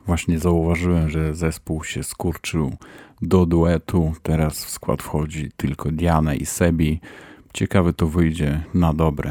Właśnie zauważyłem, że zespół się skurczył do duetu. Teraz w skład wchodzi tylko Diana i Sebi. Ciekawe to wyjdzie na dobre.